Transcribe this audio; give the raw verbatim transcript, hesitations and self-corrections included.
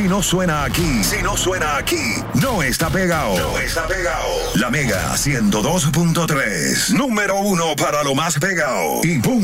no suena aquí, si no suena aquí, no está pegado. No está pegado. La Mega ciento dos punto tres, número uno para lo más pegado. Y punto.